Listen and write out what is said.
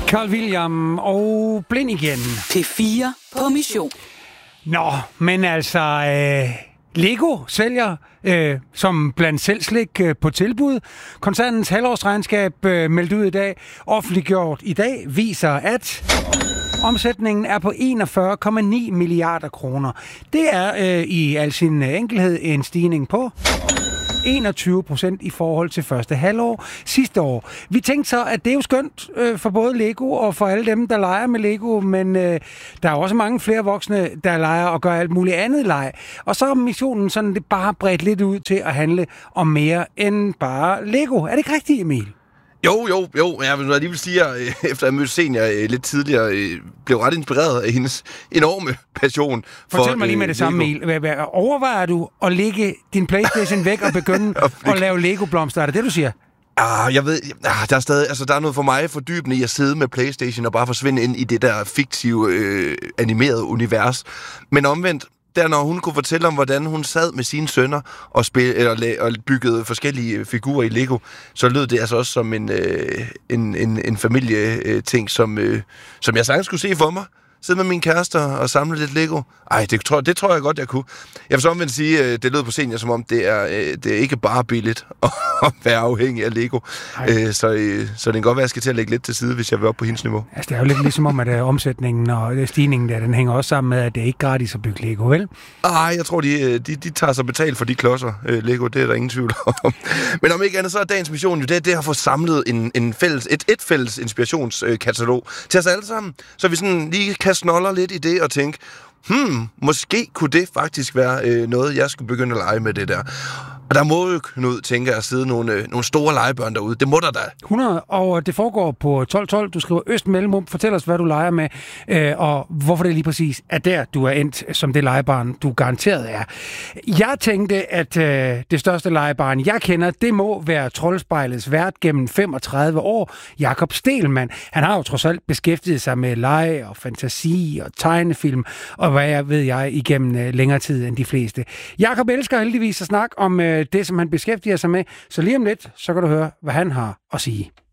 Carl William og Blind igen. P4 på mission. Nå, men altså, Lego sælger som blandt selv slik på tilbud. Koncernens halvårsregnskab meldt ud i dag, offentliggjort i dag, viser, at omsætningen er på 41,9 milliarder kroner. Det er i al sin enkelhed en stigning på 21% i forhold til første halvår sidste år. Vi tænkte så, at det er jo skønt for både Lego og for alle dem, der leger med Lego, men der er også mange flere voksne, der leger og gør alt muligt andet leg. Og så er missionen sådan det bare bredt lidt ud til at handle om mere end bare Lego. Er det ikke rigtigt, Emil? Jo. Jeg vil alligevel sige, at efter at møde Senior lidt tidligere, blev ret inspireret af hendes enorme passion. Fortæl mig lige med det samme, Emil. Overvejer du at lægge din PlayStation væk og begynde at lave Lego-blomster? Er det det, du siger? Jeg ved, der er stadig, altså der er noget for mig fordybende i at sidde med PlayStation og bare forsvinde ind i det der fiktive, animerede univers. Men omvendt, der når hun kunne fortælle om, hvordan hun sad med sine sønner og byggede forskellige figurer i Lego, så lød det altså også som en familieting, som jeg sagtens skulle se for mig. Sidde med mine kærester og samle lidt Lego. Ej, det tror jeg godt, jeg kunne. Jeg vil så omvendt sige, det lød på Senior, som om det er ikke bare billigt at være afhængig af Lego. Så det kan godt være, at jeg skal til at lægge lidt til side, hvis jeg vil op på hendes niveau. Altså, det er jo lidt ligesom om, at omsætningen og stigningen der, den hænger også sammen med, at det er ikke gratis at bygge Lego, vel? Ej, jeg tror, de tager sig betalt for de klodser, Lego. Det er der ingen tvivl om. Men om ikke andet, så er dagens mission jo det at få samlet et fælles inspirationskatalog til os alle sammen, så vi sådan lige kan snoller lidt i det og tænke, måske kunne det faktisk være noget, jeg skulle begynde at lege med det der. Og der må jo, Knud, tænker jeg, sidde nogle store legebørn derude. Det må der da. 100, og det foregår på 1212. Du skriver Øst Mellemrum. Fortæl os, hvad du leger med, og hvorfor det lige præcis er der, du er endt som det legebarn, du garanteret er. Jeg tænkte, at det største legebarn, jeg kender, det må være Troldspejlets vært gennem 35 år, Jakob Stegelmann. Han har jo trods alt beskæftiget sig med lege og fantasi og tegnefilm, og hvad ved jeg, igennem længere tid end de fleste. Jakob elsker heldigvis at snakke om det, som han beskæftiger sig med. Så lige om lidt, så kan du høre, hvad han har at sige.